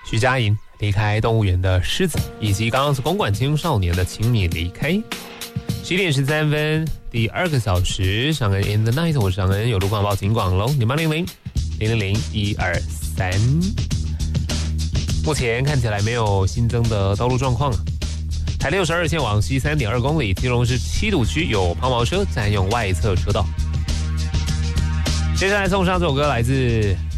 徐佳莹离开动物园的狮子，以及刚刚是公馆青少年的请你离开。11点13分，第2个小时，上恩 in the night， 我是上恩，有路况报警广喽，0800-000-123。目前看起来没有新增的道路状况。台62线往西3.2公里，基隆市七堵区有抛锚车占用外侧车道。接下来送上这首歌，来自